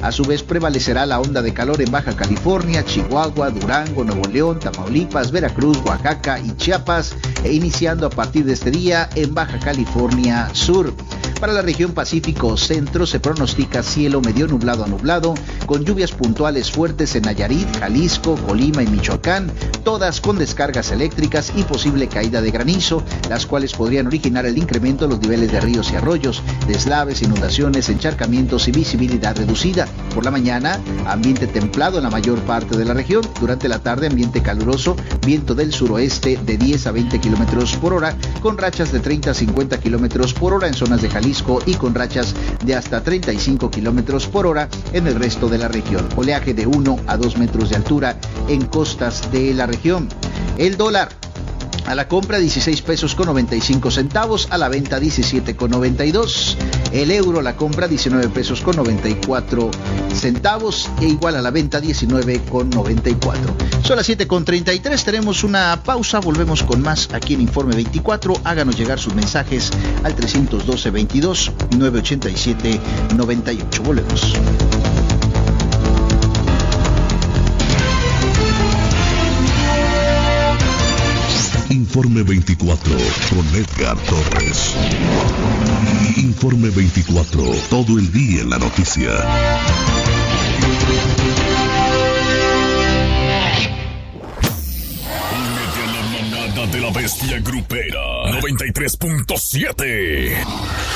A su vez prevalecerá la onda de calor en Baja California, Chihuahua, Durango, Nuevo León, Tamaulipas, Veracruz, Oaxaca y Chiapas, e iniciando a partir de este día en Baja California Sur. Para la región Pacífico Centro se pronostica cielo medio nublado a nublado, con lluvias puntuales fuertes en Nayarit, Jalisco, Colima y Michoacán, todas con descargas eléctricas y posible caída de granizo, las cuales podrían originar el incremento de los niveles de ríos y arroyos, deslaves, inundaciones, encharcamientos y visibilidad reducida. Por la mañana, ambiente templado en la mayor parte de la región. Durante la tarde, ambiente caluroso, viento del suroeste de 10 a 20 kilómetros por hora, con rachas de 30 a 50 kilómetros por hora en zonas de Jalisco y con rachas de hasta 35 kilómetros por hora en el resto de la región. Oleaje de 1 a 2 metros de altura en costas de la región. El dólar a la compra 16 pesos con 95 centavos, a la venta 17 con 92. El euro a la compra 19 pesos con 94 centavos e igual a la venta 19 con 94. Son las 7 con 33, tenemos una pausa, volvemos con más aquí en Informe 24. Háganos llegar sus mensajes al 312-22 987-98. Volvemos. Informe 24 con Edgar Torres. Informe 24, todo el día en la noticia. Únete a la manada de la bestia grupera 93.7.